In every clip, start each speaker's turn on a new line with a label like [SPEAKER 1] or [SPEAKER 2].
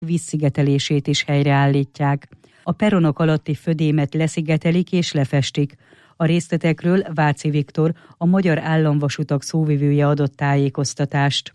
[SPEAKER 1] vízszigetelését is helyreállítják. A peronok alatti födémet leszigetelik és lefestik. A részletekről Váci Viktor, a Magyar Államvasutak szóvivője adott tájékoztatást.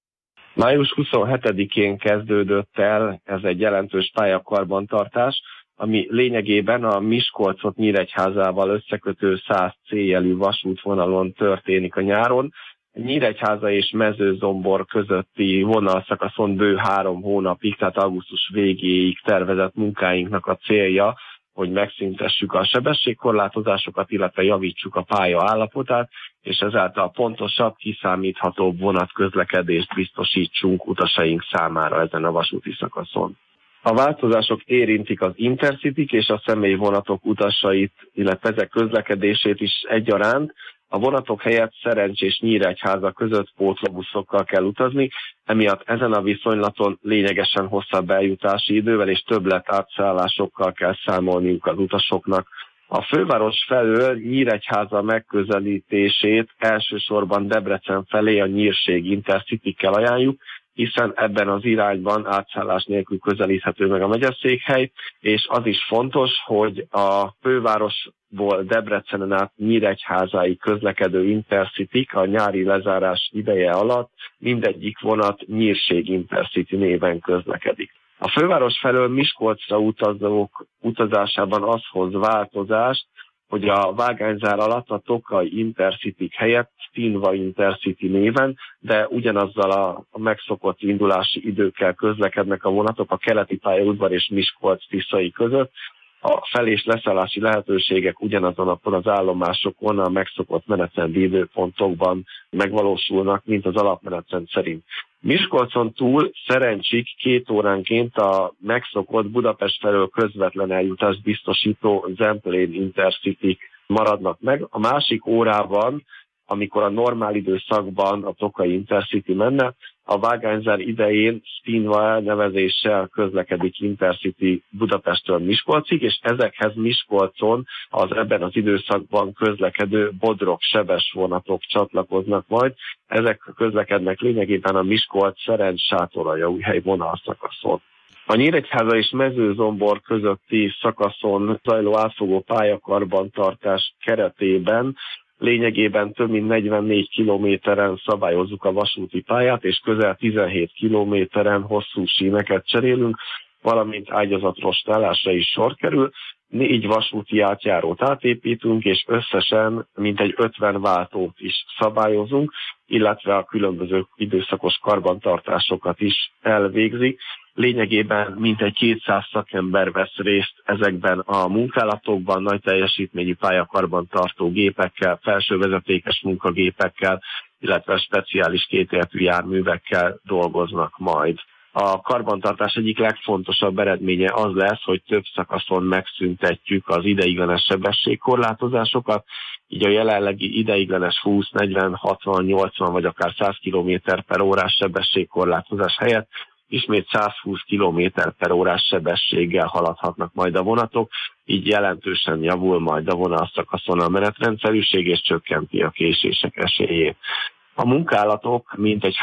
[SPEAKER 2] Május 27-én kezdődött el ez egy jelentős pályakarbantartás, ami lényegében a Miskolcot Nyíregyházával összekötő 100 céljelű vasútvonalon történik a nyáron. Nyíregyháza és Mezőzombor közötti vonalszakaszon bő 3 hónapig, tehát augusztus végéig tervezett munkáinknak a célja, hogy megszüntessük a sebességkorlátozásokat, illetve javítsuk a pálya állapotát, és ezáltal pontosabb, kiszámíthatóbb vonatközlekedést biztosítsunk utasaink számára ezen a vasúti szakaszon. A változások érintik az Intercityk és a személyvonatok utasait, illetve ezek közlekedését is egyaránt. A vonatok helyett Szerencs és Nyíregyháza között pótlóbuszokkal kell utazni, emiatt ezen a viszonylaton lényegesen hosszabb eljutási idővel és többlet átszállásokkal kell számolniuk az utasoknak. A főváros felől Nyíregyháza megközelítését elsősorban Debrecen felé a Nyírség Intercitykkel ajánljuk, hiszen ebben az irányban átszállás nélkül közelíthető meg a megyeszékhely, és az is fontos, hogy a fővárosból Debrecenen át Nyíregyházáig közlekedő Intercityk a nyári lezárás ideje alatt mindegyik vonat Nyírség Intercity néven közlekedik. A főváros felől Miskolcra utazók utazásában az hoz változást, hogy a vágányzár alatt a Tokaj Intercityk helyett Stinva Intercity néven, de ugyanazzal a megszokott indulási időkkel közlekednek a vonatok a keleti pályaudvar és Miskolc-Tiszai között. A fel- és leszállási lehetőségek ugyanazon az állomásokon a megszokott menetrendi időpontokban megvalósulnak, mint az alapmenetrend szerint. Miskolcon túl Szerencsig 2 óránként a megszokott Budapest felől közvetlen eljutást biztosító Zemplén Intercityk maradnak meg. A másik órában, amikor a normál időszakban a Tokaj Intercity menne, a vágányzár idején Stinva elnevezéssel közlekedik Intercity Budapesttől Miskolcig, és ezekhez Miskolcon az ebben az időszakban közlekedő Bodrog-Sebes vonatok csatlakoznak majd. Ezek közlekednek lényegében a Miskolc-Szerencs-Sátoraljaújhely vonalszakaszon. A Nyíregyháza és Mezőzombor közötti szakaszon zajló átfogó pályakarbantartás keretében lényegében több mint 44 kilométeren szabályozzuk a vasúti pályát, és közel 17 kilométeren hosszú síneket cserélünk, valamint ágyazatrostálásra is sor kerül. 4 vasúti átjárót átépítünk, és összesen mintegy 50 váltót is szabályozunk, illetve a különböző időszakos karbantartásokat is elvégzik. Lényegében mintegy 200 szakember vesz részt ezekben a munkálatokban, nagy teljesítményű pályakarbantartó gépekkel, felsővezetékes munkagépekkel, illetve speciális kétértű járművekkel dolgoznak majd. A karbantartás egyik legfontosabb eredménye az lesz, hogy több szakaszon megszüntetjük az ideiglenes sebességkorlátozásokat, így a jelenlegi ideiglenes 20, 40, 60, 80 vagy akár 100 km/órás sebességkorlátozás helyett ismét 120 km/órás sebességgel haladhatnak majd a vonatok, így jelentősen javul majd a vonalszakaszon a menetrendszerűség és csökkenti a késések esélyét. A munkálatok mintegy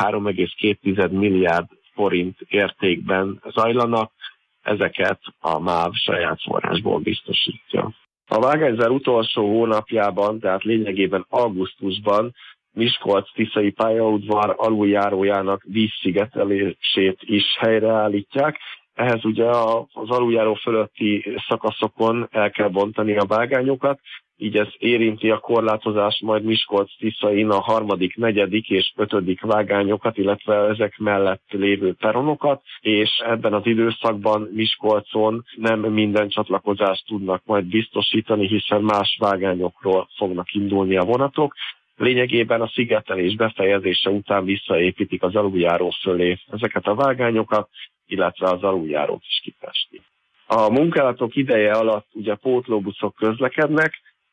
[SPEAKER 2] 3,2 milliárd forint értékben zajlanak, ezeket a MÁV saját forrásból biztosítja. A vágányzár utolsó hónapjában, tehát lényegében augusztusban Miskolc-Tiszai pályaudvar aluljárójának vízszigetelését is helyreállítják. Ehhez ugye az aluljáró fölötti szakaszokon el kell bontani a vágányokat, így ez érinti a korlátozás majd Miskolc-Tiszain a 3., 4. és 5. vágányokat, illetve ezek mellett lévő peronokat, és ebben az időszakban Miskolcon nem minden csatlakozást tudnak majd biztosítani, hiszen más vágányokról fognak indulni a vonatok. Lényegében a szigetelés befejezése után visszaépítik az aluljáró fölé ezeket a vágányokat, illetve az aluljárót is kifestik. A munkálatok ideje alatt ugye pótlóbuszok közlekednek,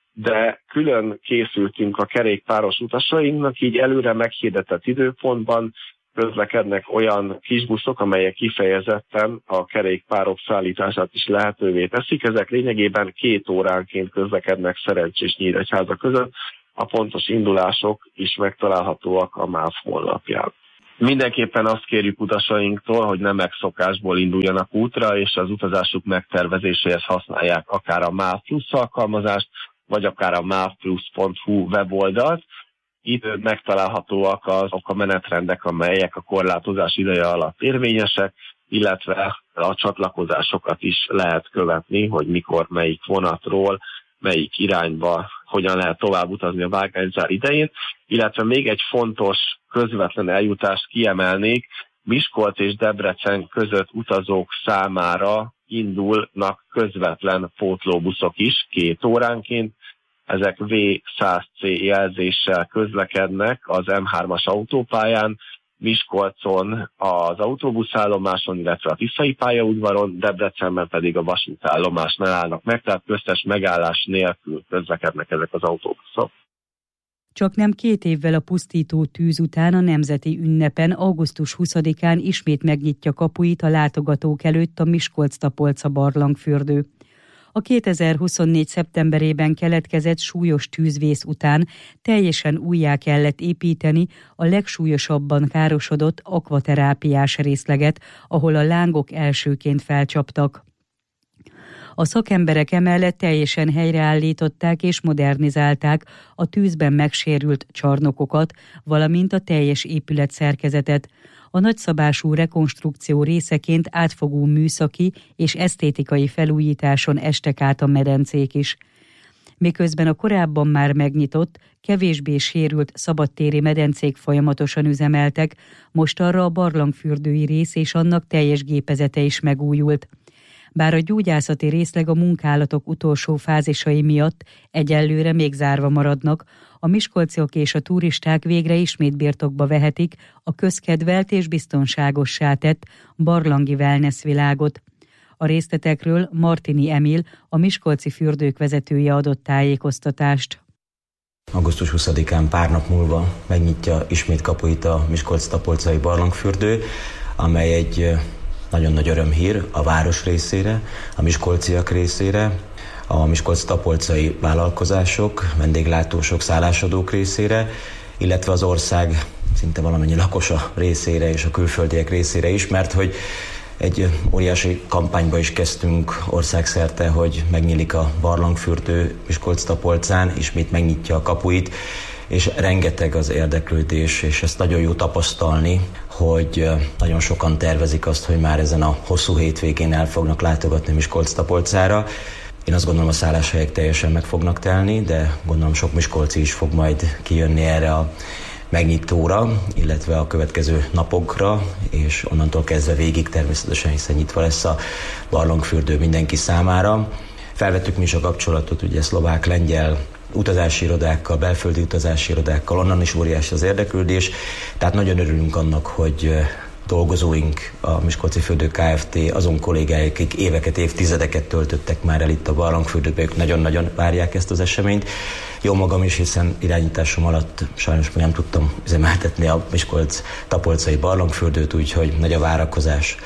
[SPEAKER 2] de külön készültünk a kerékpáros utasainknak, így előre meghirdetett időpontban közlekednek olyan kisbuszok, amelyek kifejezetten a kerékpárok szállítását is lehetővé teszik. Ezek lényegében 2 óránként közlekednek Szerencs és Nyíregyháza között. A pontos indulások is megtalálhatóak a MÁV honlapján. Mindenképpen azt kérjük utasainktól, hogy nem megszokásból induljanak útra, és az utazásuk megtervezéséhez használják akár a MÁV Plus alkalmazást, vagy akár a mavplus.hu weboldalt. Itt megtalálhatóak azok a menetrendek, amelyek a korlátozás ideje alatt érvényesek, illetve a csatlakozásokat is lehet követni, hogy mikor, melyik vonatról, melyik irányba, hogyan lehet tovább utazni a vágányzár idején. Illetve még egy fontos közvetlen eljutást kiemelnék, Miskolc és Debrecen között utazók számára indulnak közvetlen pótlóbuszok is 2 óránként. Ezek V100C jelzéssel közlekednek az M3-as autópályán, Miskolcon az autóbuszállomáson, illetve a Tiszai pályaudvaron, Debrecenben pedig a vasútállomásnál állnak meg, tehát köztes megállás nélkül közlekednek ezek az autóbuszok.
[SPEAKER 1] Csaknem 2 évvel a pusztító tűz után a nemzeti ünnepen, augusztus 20-án ismét megnyitja kapuit a látogatók előtt a Miskolc-Tapolca barlangfürdő. A 2024. szeptemberében keletkezett súlyos tűzvész után teljesen újjá kellett építeni a legsúlyosabban károsodott akvaterápiás részleget, ahol a lángok elsőként felcsaptak. A szakemberek emellett teljesen helyreállították és modernizálták a tűzben megsérült csarnokokat, valamint a teljes épület szerkezetet. A nagyszabású rekonstrukció részeként átfogó műszaki és esztétikai felújításon estek át a medencék is. Miközben a korábban már megnyitott, kevésbé sérült szabadtéri medencék folyamatosan üzemeltek, most arra a barlangfürdői rész és annak teljes gépezete is megújult. Bár a gyógyászati részleg a munkálatok utolsó fázisai miatt egyelőre még zárva maradnak, a miskolciak és a turisták végre ismét birtokba vehetik a közkedvelt és biztonságossá tett barlangi wellness világot. A részletekről Martini Emil, a miskolci fürdők vezetője adott tájékoztatást.
[SPEAKER 3] Augusztus 20-án pár nap múlva megnyitja ismét kapuit a Miskolc-Tapolcai barlangfürdő, amely egy nagyon nagy örömhír a város részére, a miskolciak részére, a miskolc-tapolcai vállalkozások, vendéglátósok, szállásadók részére, illetve az ország szinte valamennyi lakosa részére és a külföldiek részére is, mert hogy egy óriási kampányba is kezdtünk országszerte, hogy megnyílik a barlangfürdő Miskolc-Tapolcán, ismét megnyitja a kapuit, és rengeteg az érdeklődés, és ezt nagyon jó tapasztalni, hogy nagyon sokan tervezik azt, hogy már ezen a hosszú hétvégén el fognak látogatni Miskolc-Tapolcára. Én azt gondolom, a szálláshelyek teljesen meg fognak telni, de gondolom sok miskolci is fog majd kijönni erre a megnyitóra, illetve a következő napokra, és onnantól kezdve végig természetesen, hiszen nyitva lesz a barlangfürdő mindenki számára. Felvettük mi is a kapcsolatot, ugye szlovák, lengyel utazási irodákkal, belföldi utazási irodákkal, onnan is óriási az érdeklődés, tehát nagyon örülünk annak, hogy dolgozóink, a Miskolci Fürdő Kft., azon kollégáik, akik éveket, évtizedeket töltöttek már el itt a barlangfürdőben, ők nagyon-nagyon várják ezt az eseményt. Jó magam is, hiszen irányításom alatt sajnos nem tudtam üzemeltetni a Miskolc-Tapolcai barlangfürdőt, úgyhogy nagy a várakozás.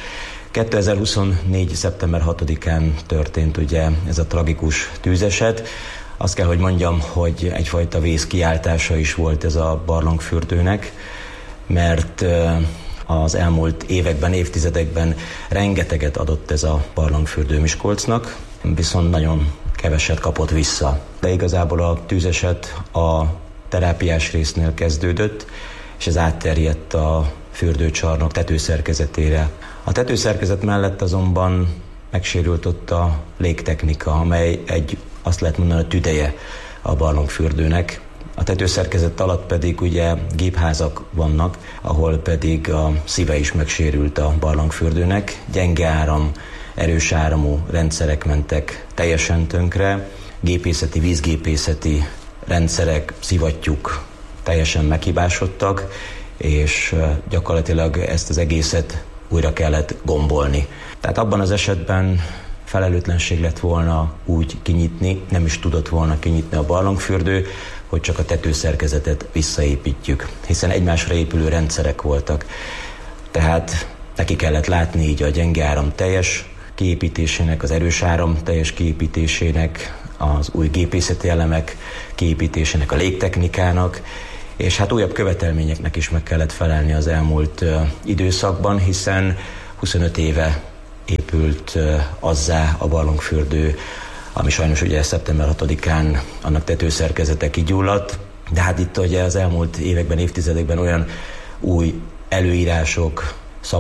[SPEAKER 3] 2024. szeptember 6-án történt ugye ez a tragikus tűzeset. Azt kell, hogy mondjam, hogy egyfajta vészkiáltása is volt ez a barlangfürdőnek, mert az elmúlt években, évtizedekben rengeteget adott ez a barlangfürdő Miskolcnak, viszont nagyon keveset kapott vissza. De igazából a tűzeset a terápiás résznél kezdődött, és ez átterjedt a fürdőcsarnok tetőszerkezetére. A tetőszerkezet mellett azonban megsérült ott a légtechnika, amely azt lehet mondani, a tüdeje a barlangfürdőnek. A tetőszerkezet alatt pedig ugye gépházak vannak, ahol pedig a szíve is megsérült a barlangfürdőnek. Gyenge áram, erős áramú rendszerek mentek teljesen tönkre, gépészeti, vízgépészeti rendszerek, szivattyúk teljesen meghibásodtak, és gyakorlatilag ezt az egészet újra kellett gombolni. Tehát abban az esetben felelőtlenség lett volna úgy kinyitni, nem is tudott volna kinyitni a barlangfürdő, hogy csak a tetőszerkezetet visszaépítjük, hiszen egymásra épülő rendszerek voltak. Tehát neki kellett látni így a gyenge áram teljes kiépítésének, az erős áram teljes kiépítésének, az új gépészeti elemek kiépítésének, a légtechnikának, és hát újabb követelményeknek is meg kellett felelni az elmúlt időszakban, hiszen 25 éve épült azzá a barlangfürdő, ami sajnos ugye szeptember 6-án annak tetőszerkezete kigyulladt, de hát itt ugye az elmúlt években, évtizedekben olyan új előírások,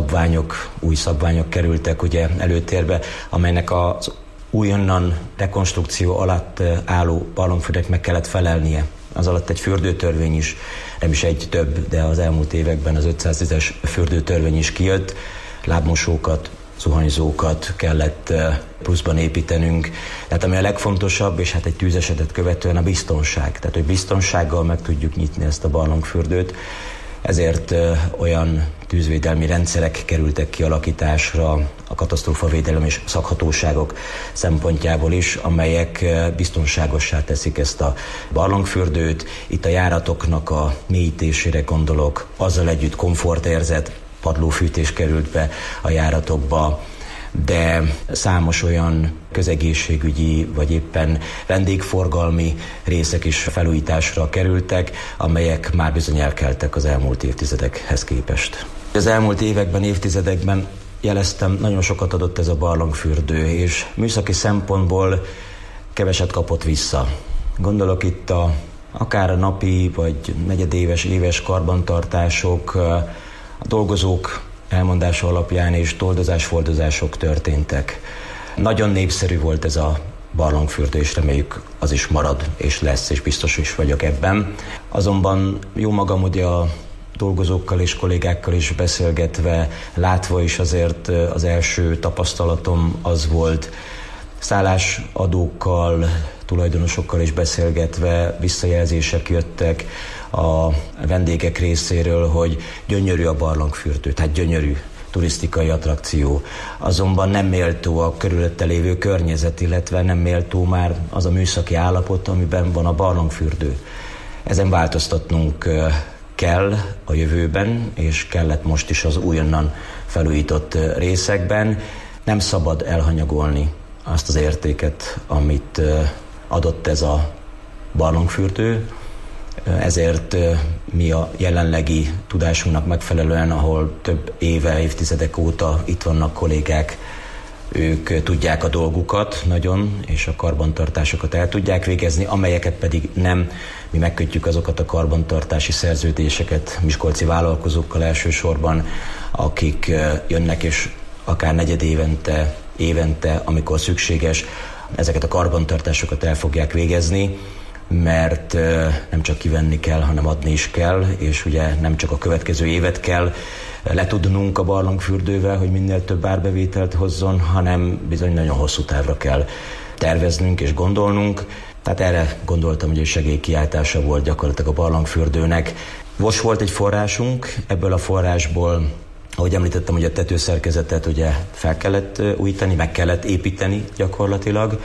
[SPEAKER 3] új szabványok kerültek ugye előtérbe, amelynek az újonnan rekonstrukció alatt álló barlangfürdőnek meg kellett felelnie. Az alatt egy fürdőtörvény is, nem is egy több, de az elmúlt években az 510-es fürdőtörvény is kijött, lábmosókat, zuhanyzókat kellett pluszban építenünk. Tehát ami a legfontosabb, és hát egy tűzesetet követően a biztonság. Tehát, hogy biztonsággal meg tudjuk nyitni ezt a barlangfürdőt. Ezért olyan tűzvédelmi rendszerek kerültek kialakításra a katasztrófavédelem és szakhatóságok szempontjából is, amelyek biztonságossá teszik ezt a barlangfürdőt. Itt a járatoknak a mélyítésére gondolok, azzal együtt komfortérzet, padlófűtés került be a járatokba, de számos olyan közegészségügyi vagy éppen vendégforgalmi részek is felújításra kerültek, amelyek már bizony elkeltek az elmúlt évtizedekhez képest. Az elmúlt években, évtizedekben jeleztem, nagyon sokat adott ez a barlangfürdő, és műszaki szempontból keveset kapott vissza. Gondolok itt akár a napi vagy negyedéves, éves karbantartások, a dolgozók elmondása alapján és toldozás-fordozások történtek. Nagyon népszerű volt ez a barlangfürdő, és reméljük az is marad, és lesz, és biztos is vagyok ebben. Azonban jó magam ugye a dolgozókkal és kollégákkal is beszélgetve, látva is azért az első tapasztalatom az volt, szállásadókkal, tulajdonosokkal is beszélgetve visszajelzések jöttek a vendégek részéről, hogy gyönyörű a barlangfürdő, tehát gyönyörű turisztikai attrakció. Azonban nem méltó a körülötte lévő környezet, illetve nem méltó már az a műszaki állapot, amiben van a barlangfürdő. Ezen változtatnunk kell a jövőben, és kellett most is az újonnan felújított részekben. Nem szabad elhanyagolni azt az értéket, amit adott ez a barlangfürdő, ezért mi a jelenlegi tudásunknak megfelelően, ahol több éve, évtizedek óta itt vannak kollégák, ők tudják a dolgukat nagyon, és a karbantartásokat el tudják végezni, amelyeket pedig nem. Mi megkötjük azokat a karbantartási szerződéseket miskolci vállalkozókkal elsősorban, akik jönnek és akár évente, amikor szükséges, ezeket a karbantartásokat el fogják végezni, mert nem csak kivenni kell, hanem adni is kell, és ugye nem csak a következő évet kell letudnunk a barlangfürdővel, hogy minél több árbevételt hozzon, hanem bizony nagyon hosszú távra kell terveznünk és gondolnunk. Tehát erre gondoltam, hogy egy segélykiáltása volt gyakorlatilag a barlangfürdőnek. Most volt egy forrásunk, ebből a forrásból, ahogy említettem, hogy a tetőszerkezetet ugye fel kellett újítani, meg kellett építeni gyakorlatilag,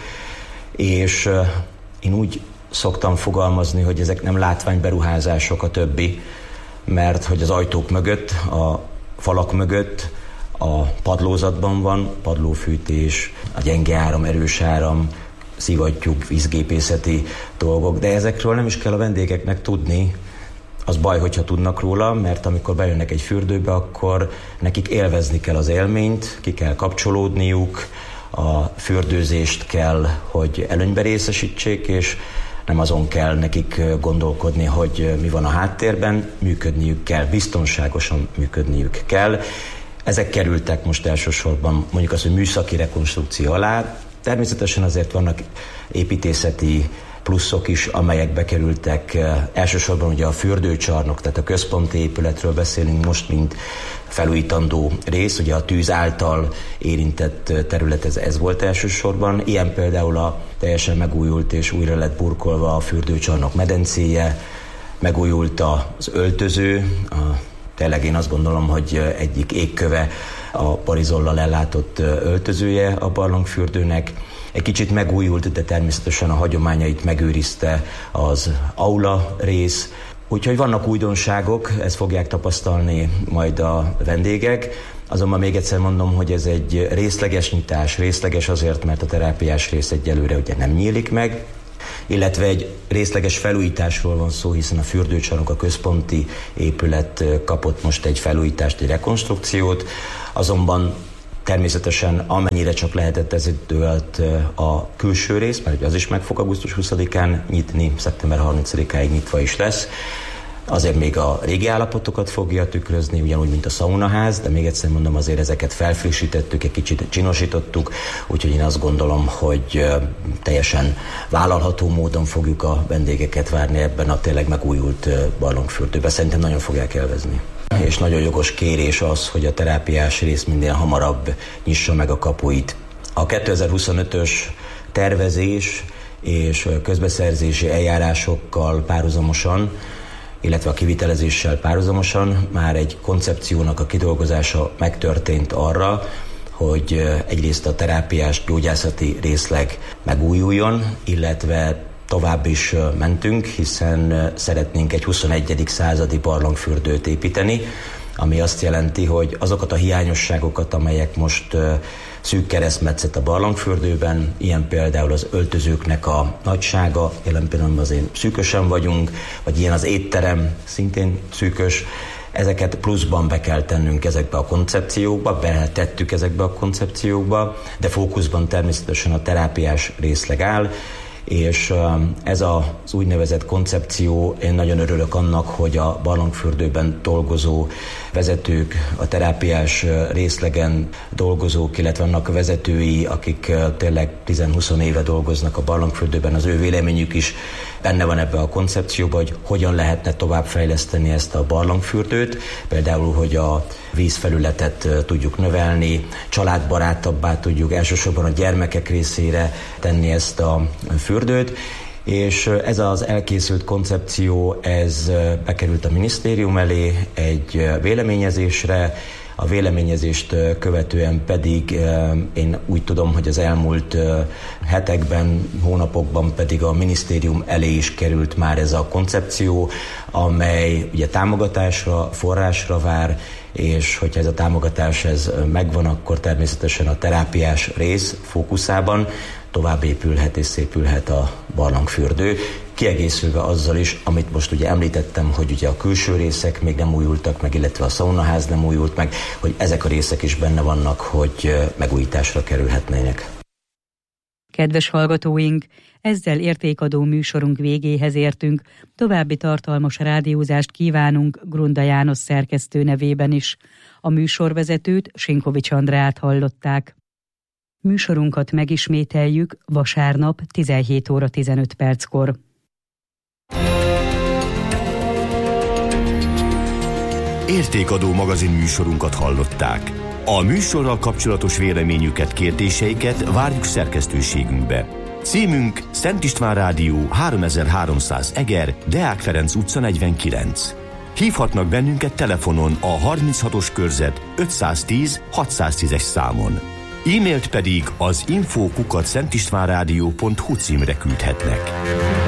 [SPEAKER 3] és én úgy szoktam fogalmazni, hogy ezek nem látványberuházások a többi, mert hogy az ajtók mögött, a falak mögött a padlózatban van padlófűtés, a gyenge áram, erős áram, szivattyúk, vízgépészeti dolgok, de ezekről nem is kell a vendégeknek tudni. Az baj, hogyha tudnak róla, mert amikor bejönnek egy fürdőbe, akkor nekik élvezni kell az élményt, ki kell kapcsolódniuk, a fürdőzést kell, hogy előnybe részesítsék, és nem azon kell nekik gondolkodni, hogy mi van a háttérben, működniük kell, biztonságosan működniük kell. Ezek kerültek most elsősorban mondjuk az, hogy műszaki rekonstrukció alá. Természetesen azért vannak építészeti pluszok is, amelyek bekerültek. Elsősorban ugye a fürdőcsarnok, tehát a központi épületről beszélünk most, mint felújítandó rész, ugye a tűz által érintett terület ez volt elsősorban. Ilyen például a teljesen megújult és újra lett burkolva a fürdőcsarnok medencéje, megújult az öltöző, tényleg én azt gondolom, hogy egyik égköve a parizollal ellátott öltözője a barlangfürdőnek. Egy kicsit megújult, de természetesen a hagyományait megőrizte az aula rész. Úgyhogy vannak újdonságok, ezt fogják tapasztalni majd a vendégek. Azonban még egyszer mondom, hogy ez egy részleges nyitás, részleges azért, mert a terápiás rész egyelőre ugye nem nyílik meg. illetve egy részleges felújításról van szó, hiszen a fürdőcsarnok, a központi épület kapott most egy felújítást, egy rekonstrukciót, azonban természetesen amennyire csak lehetett ez idő alatt a külső rész, mert az is meg fog augusztus 20-án nyitni, szeptember 30-áig nyitva is lesz. Azért még a régi állapotokat fogja tükrözni, ugyanúgy, mint a szaunaház, de még egyszer mondom, azért ezeket felfrissítettük, egy kicsit csinosítottuk, úgyhogy én azt gondolom, hogy teljesen vállalható módon fogjuk a vendégeket várni ebben a tényleg megújult barlangfürdőben. Szerintem nagyon fogják élvezni. És nagyon jogos kérés az, hogy a terápiás rész minél hamarabb nyissa meg a kapuit. A 2025-ös tervezés és közbeszerzési eljárásokkal párhuzamosan, illetve a kivitelezéssel párhuzamosan már egy koncepciónak a kidolgozása megtörtént arra, hogy egyrészt a terápiás gyógyászati részleg megújuljon, illetve tovább is mentünk, hiszen szeretnénk egy 21. századi barlangfürdőt építeni, ami azt jelenti, hogy azokat a hiányosságokat, amelyek most szűk keresztmetszet a barlangfürdőben, ilyen például az öltözőknek a nagysága, jelen pillanatban azért szűkösen vagyunk, vagy ilyen az étterem, szintén szűkös, ezeket pluszban be kell tennünk ezekbe a koncepciókba, beletettük ezekbe a koncepciókba, de fókuszban természetesen a terápiás részleg áll, és ez az úgynevezett koncepció, én nagyon örülök annak, hogy a barlangfürdőben dolgozó vezetők, a terápiás részlegen dolgozók, illetve annak vezetői, akik tényleg 10-20 éve dolgoznak a barlangfürdőben, az ő véleményük is benne van ebbe a koncepcióban, hogy hogyan lehetne továbbfejleszteni ezt a barlangfürdőt, például, hogy a vízfelületet tudjuk növelni, családbarátabbá tudjuk elsősorban a gyermekek részére tenni ezt a fürdőt, és ez az elkészült koncepció, ez bekerült a minisztérium elé egy véleményezésre, a véleményezést követően pedig én úgy tudom, hogy az elmúlt hetekben, hónapokban pedig a minisztérium elé is került már ez a koncepció, amely ugye támogatásra, forrásra vár, és hogyha ez a támogatás ez megvan, akkor természetesen a terápiás rész fókuszában tovább épülhet és szépülhet a barlangfürdő, kiegészülve azzal is, amit most ugye említettem, hogy ugye a külső részek még nem újultak meg, illetve a szaunaház nem újult meg, hogy ezek a részek is benne vannak, hogy megújításra kerülhetnének.
[SPEAKER 1] Kedves hallgatóink, ezzel értékadó műsorunk végéhez értünk. További tartalmas rádiózást kívánunk Grunda János szerkesztő nevében is. A műsorvezetőt, Sinkovics Andreát hallották. Műsorunkat megismételjük vasárnap 17 óra 15 perckor.
[SPEAKER 4] Értékadó magazin műsorunkat hallották. A műsorral kapcsolatos véleményüket, kérdéseiket várjuk szerkesztőségünkbe. Címünk Szent István Rádió 3300 Eger, Deák Ferenc utca 49. Hívhatnak bennünket telefonon a 36-os körzet 510 610-es számon. E-mailt pedig az info@szentistvánradio.hu címre küldhetnek.